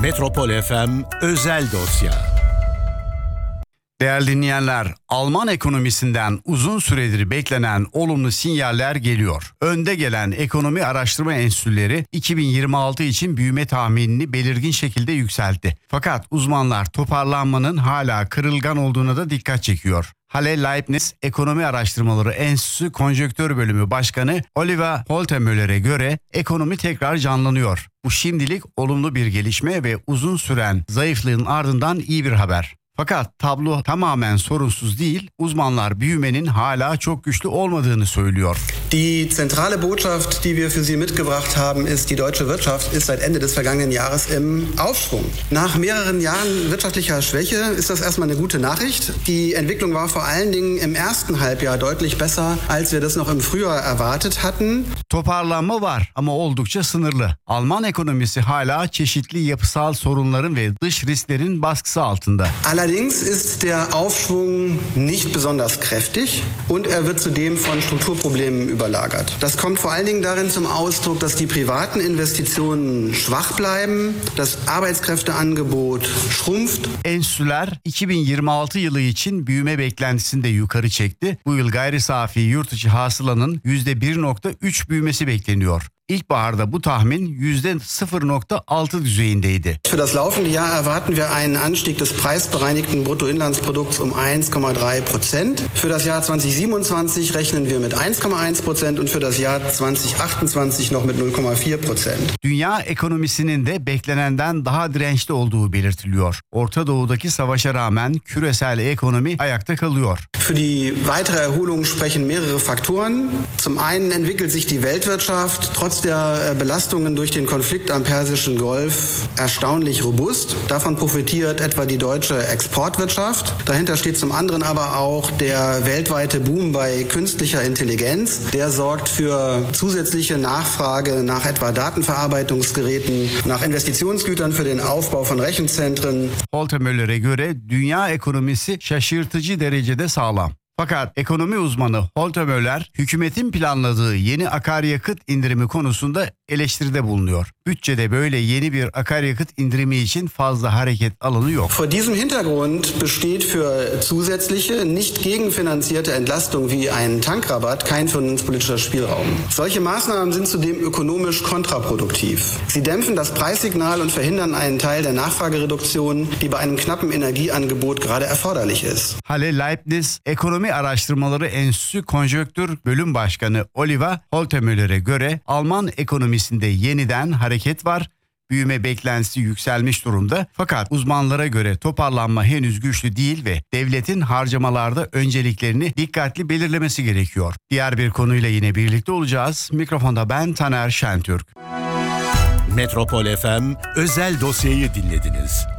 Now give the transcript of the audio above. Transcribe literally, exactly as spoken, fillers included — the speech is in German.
Metropol F M özel dosya. Değerli dinleyenler, Alman ekonomisinden uzun süredir beklenen olumlu sinyaller geliyor. Önde gelen ekonomi araştırma enstitüleri iki bin yirmi altı için büyüme tahminini belirgin şekilde yükseltti. Fakat uzmanlar toparlanmanın hala kırılgan olduğuna da dikkat çekiyor. Halle Leibniz Ekonomi Araştırmaları Enstitüsü Konjonktür Bölümü Başkanı Oliver Holtemöller'e göre ekonomi tekrar canlanıyor. Bu şimdilik olumlu bir gelişme ve uzun süren zayıflığın ardından iyi bir haber. Fakat tablo tamamen sorunsuz değil, uzmanlar büyümenin hala çok güçlü olmadığını söylüyor. Die zentrale Botschaft, die wir für Sie mitgebracht haben, ist, die deutsche Wirtschaft ist seit Ende des vergangenen Jahres im Aufschwung. Nach mehreren Jahren wirtschaftlicher Schwäche ist das erstmal eine gute Nachricht. Die Entwicklung war vor allen Dingen im ersten Halbjahr deutlich besser, als wir das noch im Frühjahr erwartet hatten. Toparlanma var ama oldukça sınırlı. Alman ekonomisi hala çeşitli yapısal sorunların ve dış risklerin baskısı altında. Allerdings ist der Aufschwung nicht besonders kräftig und er wird zudem von Strukturproblemen überlagert. Das kommt vor allen Dingen darin zum Ausdruck, dass die privaten Investitionen schwach bleiben, das Arbeitskräfteangebot schrumpft. Enstitüler iki bin yirmi altı yılı için büyüme beklentisini de yukarı çekti. Bu yıl gayri safi yurt içi hasılanın yüzde bir nokta üç büyümesi bekleniyor. İlkbaharda bu tahmin yüzde sıfır nokta altı düzeyindeydi. Für das laufende Jahr erwarten wir einen Anstieg des preisbereinigten Bruttoinlandsprodukts um eins Komma drei Prozent. Für das Jahr zwanzig siebenundzwanzig rechnen wir mit eins Komma eins Prozent und für das Jahr zwanzig achtundzwanzig noch mit null Komma vier Prozent. Dünya ekonomisinin de beklenenden daha dirençli olduğu belirtiliyor. Orta Doğu'daki savaşa rağmen küresel ekonomi ayakta kalıyor. Für die weitere Erholung sprechen mehrere Faktoren. Zum einen entwickelt sich die Weltwirtschaft trotz der Belastungen durch den Konflikt am Persischen Golf erstaunlich robust. Davon profitiert etwa die deutsche Exportwirtschaft. Dahinter steht zum anderen aber auch der weltweite Boom bei künstlicher Intelligenz. Der sorgt für zusätzliche Nachfrage nach etwa Datenverarbeitungsgeräten, nach Investitionsgütern für den Aufbau von Rechenzentren. Holtemöller'e göre dünya ekonomisi şaşırtıcı derecede sağlam. Fakat ekonomi uzmanı Holtemöller, hükümetin planladığı yeni akaryakıt indirimi konusunda eleştiride bulunuyor. Bütçede böyle yeni bir akaryakıt indirimi için fazla hareket alanı yok. Vor diesem Hintergrund besteht für zusätzliche, nicht gegenfinanzierte Entlastung wie ein Tankrabatt kein vernunftpolitischer Spielraum. Solche Maßnahmen sind zudem ökonomisch kontraproduktiv. Sie dämpfen das Preissignal und verhindern einen Teil der Nachfragereduktion, die bei einem knappen Energieangebot gerade erforderlich ist. Halle Leibniz Ekonomi Araştırmaları Enstitüsü Konjonktür Bölüm Başkanı Oliver Holtemöller'e göre Alman ekonomisinde yeniden hareket var. Büyüme beklentisi yükselmiş durumda. Fakat uzmanlara göre toparlanma henüz güçlü değil ve devletin harcamalarda önceliklerini dikkatli belirlemesi gerekiyor. Diğer bir konuyla yine birlikte olacağız. Mikrofonda ben Taner Şentürk. Metropol F M özel dosyayı dinlediniz.